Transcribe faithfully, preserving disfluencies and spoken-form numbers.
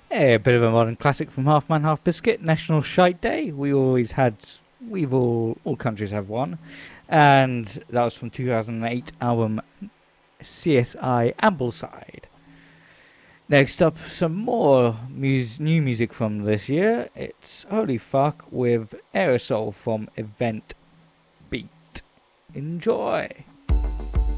Yeah, a bit of a modern classic from Half Man Half Biscuit. National Shite Day. We always had. We've all all countries have one, and that was from two thousand eight album C S I Ambleside. Next up, some more mus- new music from this year. It's Holy Fuck with Aerosol from Event Beat. Enjoy.